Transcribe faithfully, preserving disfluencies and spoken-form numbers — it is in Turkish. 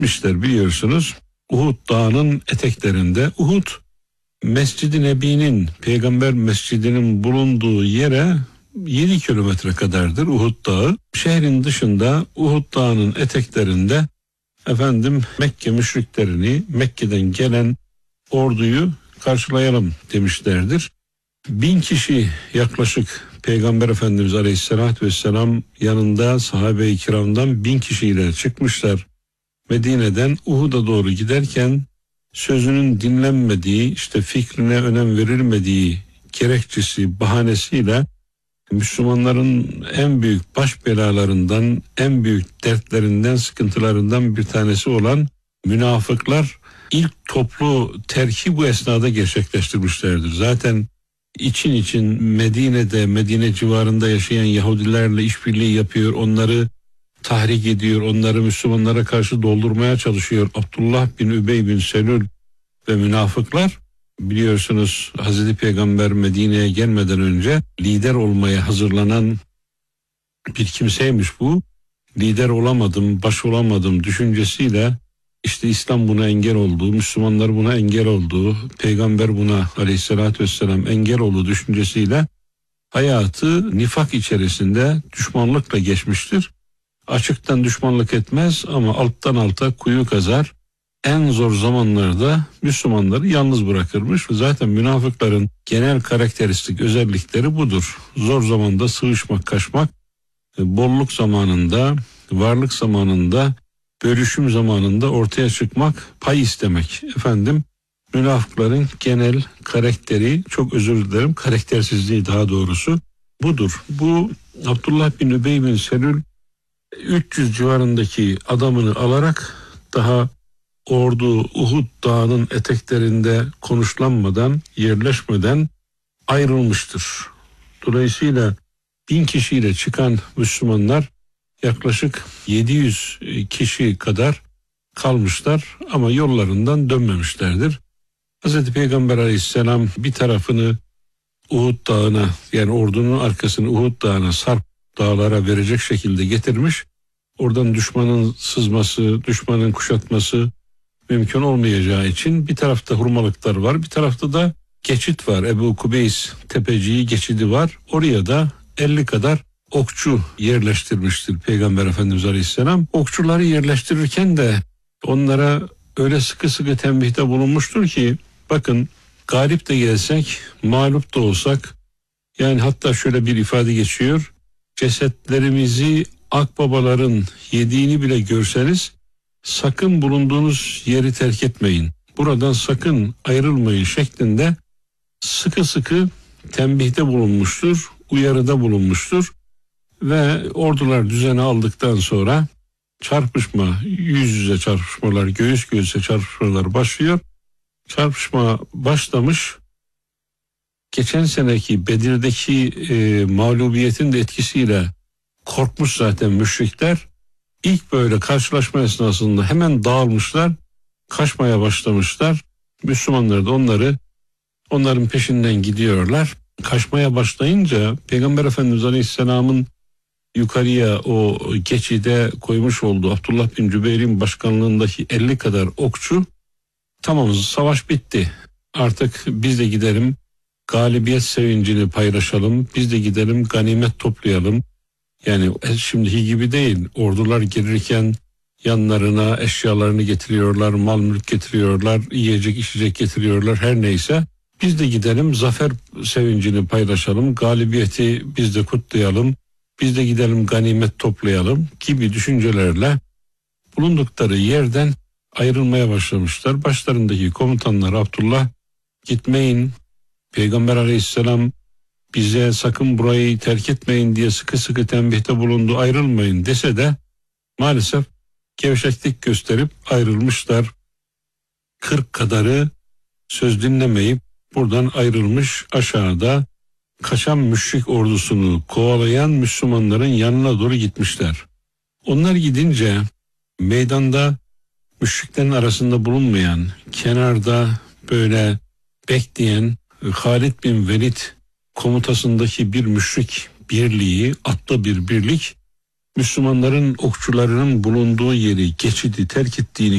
gitmişler biliyorsunuz. Uhud Dağı'nın eteklerinde. Uhud, Mescid-i Nebi'nin, Peygamber Mescidi'nin bulunduğu yere yedi kilometre kadardır Uhud Dağı. Şehrin dışında Uhud Dağı'nın eteklerinde efendim Mekke müşriklerini, Mekke'den gelen orduyu karşılayalım demişlerdir. Bin kişi yaklaşık Peygamber Efendimiz Aleyhisselatü Vesselam yanında sahabe-i kiramdan bin kişiyle çıkmışlar. Medine'den Uhud'a doğru giderken sözünün dinlenmediği, işte fikrine önem verilmediği gerekçesi, bahanesiyle Müslümanların en büyük baş belalarından, en büyük dertlerinden, sıkıntılarından bir tanesi olan münafıklar ilk toplu terki bu esnada gerçekleştirmişlerdir. Zaten için için Medine'de, Medine civarında yaşayan Yahudilerle işbirliği yapıyor, onları tahrik ediyor, onları Müslümanlara karşı doldurmaya çalışıyor. Abdullah bin Übey bin Selül ve münafıklar, biliyorsunuz Hazreti Peygamber Medine'ye gelmeden önce lider olmaya hazırlanan bir kimseymiş bu. Lider olamadım, baş olamadım düşüncesiyle işte İslam buna engel oldu, Müslümanlar buna engel oldu, Peygamber buna Aleyhisselatü Vesselam engel oldu düşüncesiyle hayatı nifak içerisinde düşmanlıkla geçmiştir. Açıktan düşmanlık etmez ama alttan alta kuyu kazar. En zor zamanlarda Müslümanları yalnız bırakırmış. Zaten münafıkların genel karakteristik özellikleri budur. Zor zamanda sığışmak, kaçmak, bolluk zamanında, varlık zamanında, bölüşüm zamanında ortaya çıkmak, pay istemek. Efendim, münafıkların genel karakteri, çok özür dilerim, karaktersizliği daha doğrusu budur. Bu Abdullah bin Übey bin Selül üç yüz civarındaki adamını alarak daha ordu Uhud Dağı'nın eteklerinde konuşlanmadan, yerleşmeden ayrılmıştır. Dolayısıyla bin kişiyle çıkan Müslümanlar yaklaşık yedi yüz kişi kadar kalmışlar ama yollarından dönmemişlerdir. Hazreti Peygamber Aleyhisselam bir tarafını Uhud Dağı'na, yani ordunun arkasını Uhud Dağı'na, Sarp dağlara verecek şekilde getirmiş. Oradan düşmanın sızması, düşmanın kuşatması mümkün olmayacağı için bir tarafta hurmalıklar var, bir tarafta da geçit var. Ebu Kubeys tepeciği geçidi var. Oraya da elli kadar okçu yerleştirmiştir Peygamber Efendimiz Aleyhisselam. Okçuları yerleştirirken de onlara öyle sıkı sıkı tembihte bulunmuştur ki bakın, galip de gelsek, mağlup da olsak, yani hatta şöyle bir ifade geçiyor: cesetlerimizi akbabaların yediğini bile görseniz sakın bulunduğunuz yeri terk etmeyin, buradan sakın ayrılmayın şeklinde sıkı sıkı tembihte bulunmuştur, uyarıda bulunmuştur. Ve ordular düzeni aldıktan sonra çarpışma, yüz yüze çarpışmalar, göğüs göğüse çarpışmalar başlıyor. Çarpışma başlamış. Geçen seneki Bedir'deki e, mağlubiyetin de etkisiyle korkmuş zaten müşrikler. İlk böyle karşılaşma esnasında hemen dağılmışlar, kaçmaya başlamışlar. Müslümanlar da onları onların peşinden gidiyorlar. Kaçmaya başlayınca Peygamber Efendimiz Aleyhisselam'ın yukarıya o geçide koymuş olduğu Abdullah bin Cübeyr'in başkanlığındaki elli kadar okçu, tamam savaş bitti, artık biz de gidelim galibiyet sevincini paylaşalım, biz de gidelim ganimet toplayalım. Yani şimdiki gibi değil, ordular gelirken yanlarına eşyalarını getiriyorlar, mal mülk getiriyorlar, yiyecek içecek getiriyorlar, her neyse. Biz de gidelim zafer sevincini paylaşalım, galibiyeti biz de kutlayalım, biz de gidelim ganimet toplayalım gibi düşüncelerle bulundukları yerden ayrılmaya başlamışlar. Başlarındaki komutanlar Abdullah, gitmeyin, Peygamber Aleyhisselam bize sakın burayı terk etmeyin diye sıkı sıkı tembihte bulundu, ayrılmayın dese de maalesef gevşeklik gösterip ayrılmışlar. kırk kadarı söz dinlemeyip buradan ayrılmış, aşağıda kaçan müşrik ordusunu kovalayan Müslümanların yanına doğru gitmişler. Onlar gidince meydanda müşriklerin arasında bulunmayan, kenarda böyle bekleyen Halid bin Velid komutasındaki bir müşrik birliği, atlı bir birlik, Müslümanların okçularının bulunduğu yeri, geçidi terk ettiğini